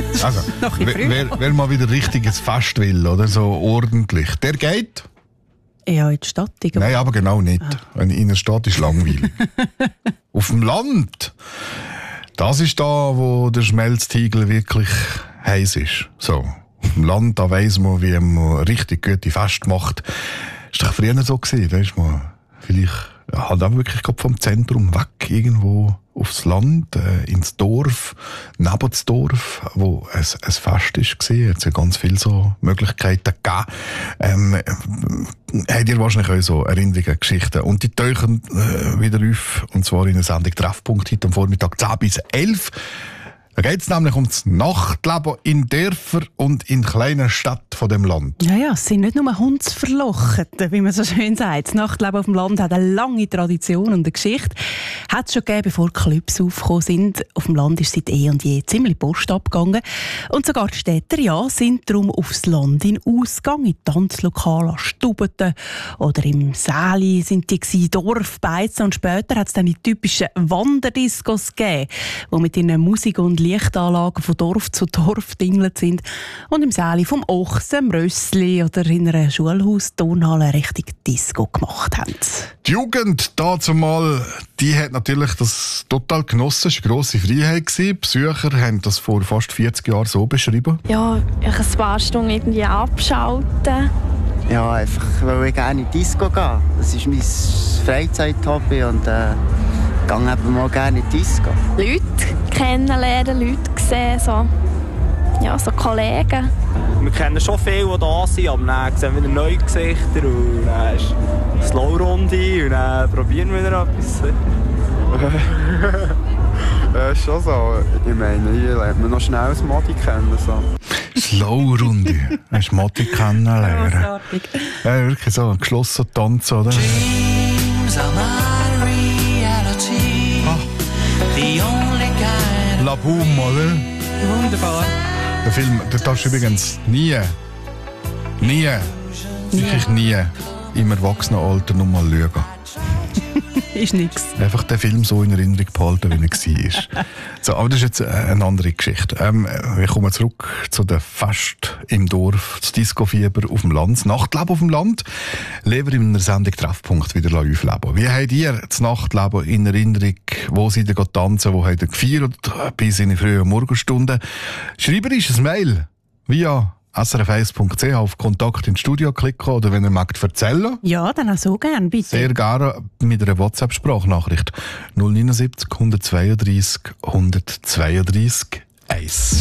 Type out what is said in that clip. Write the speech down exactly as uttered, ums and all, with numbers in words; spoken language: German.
Also, wer, wer, wer mal wieder richtiges Fest will, oder so ordentlich, der geht. Ja, in die Stadt. Irgendwo. Nein, aber genau nicht. Ah. In der Stadt ist langweilig. Auf dem Land, das ist da, wo der Schmelztiegel wirklich heiß ist. So. Auf dem Land, da weiss man, wie man richtig gute Feste macht. Ist doch früher so gewesen, da ist man vielleicht halt auch wirklich vom Zentrum weg, irgendwo aufs Land, äh, ins Dorf, neben das Dorf, wo ein, ein Fest ist war. Es hat ganz viele so Möglichkeiten gegeben. Ähm, äh, habt ihr wahrscheinlich auch so Erinnerungen, Geschichten. Und die tauchen äh, wieder auf, und zwar in der Sendung Treffpunkt heute am Vormittag zehn bis elf. Da geht es nämlich um das Nachtleben in Dörfern und in kleinen Städten von dem Land. Ja, ja, es sind nicht nur Hundsverlochete, wie man so schön sagt. Das Nachtleben auf dem Land hat eine lange Tradition und eine Geschichte. Hat es schon gegeben, bevor Clubs aufgekommen sind. Auf dem Land ist seit eh und je ziemlich Post abgegangen. Und sogar die Städter ja, sind darum aufs Land in Ausgang, in Tanzlokale, an Stubeten oder im Säli sind die gewesen, Dorfbeizen. Und später hat es dann die typischen Wanderdiscos gegeben, die mit ihren Musik und Lichtanlagen von Dorf zu Dorf dingelt sind und im Säli vom Ochsen, Rössli oder in einer Schulhaus-Turnhalle richtig Disco gemacht haben. Die Jugend dazumal, die hat natürlich das total genossen. Es war eine grosse Freiheit. Besucher haben das vor fast vierzig Jahren so beschrieben. Ja, ich ein paar Stunden irgendwie abschalten. Ja, einfach, weil ich gerne in die Disco gehe. Das ist mein Freizeit-Hobby und äh, ich gehe eben mal gerne in die Disco. Leute kennenlernen, Leute sehen, so, ja, so Kollegen. Wir kennen schon viele, die da sind, aber dann sehen wir wieder neue Gesichter und dann ist eine Slow-Runde und dann probieren wir wieder etwas. Ja, ist schon so. Ich meine, hier lernt man noch schnell das Modi kennen. So. Slow-Runde. Hast du Modi kennenlernen? Grossartig. Ja, wirklich so ein geschlossener Tanz, oder? Dreams are my reality. Ah. The only kind. La Boom, oder? Wunderbar. Der Film, den darfst du übrigens nie, nie, wirklich nie im Erwachsenenalter noch mal schauen. Ist nichts. Einfach den Film so in Erinnerung behalten, wie er war. So, aber das ist jetzt eine andere Geschichte. Ähm, wir kommen zurück zu den Fest im Dorf, das Disco-Fieber auf dem Land, das Nachtleben auf dem Land. Leben in einer Sendung Treffpunkt wieder aufleben. Wie habt ihr das Nachtleben in Erinnerung? Wo seid ihr tanzen? Wo habt ihr gefeiert? Bis in die frühen Morgenstunden. Schreiber ist ein Mail via S R F eins Punkt C H auf Kontakt ins Studio klicken oder wenn ihr mögt erzählen. Ja, dann auch so gern, bitte. Sehr gerne mit einer WhatsApp-Sprachnachricht null neun sieben, hundertzweiunddreissig, hundertzweiunddreissig, eins.